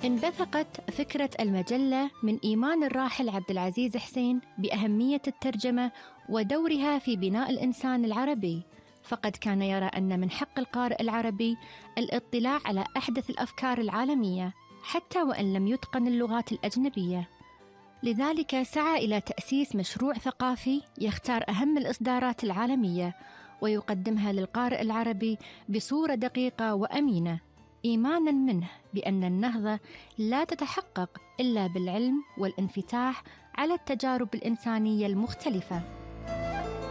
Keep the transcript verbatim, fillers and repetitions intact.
انبثقت فكرة المجلة من إيمان الراحل عبد العزيز حسين بأهمية الترجمة ودورها في بناء الإنسان العربي، فقد كان يرى أن من حق القارئ العربي الاطلاع على أحدث الأفكار العالمية حتى وإن لم يتقن اللغات الأجنبية. لذلك سعى إلى تأسيس مشروع ثقافي يختار أهم الإصدارات العالمية ويقدمها للقارئ العربي بصورة دقيقة وأمينة، إيماناً منه بأن النهضة لا تتحقق إلا بالعلم والانفتاح على التجارب الإنسانية المختلفة.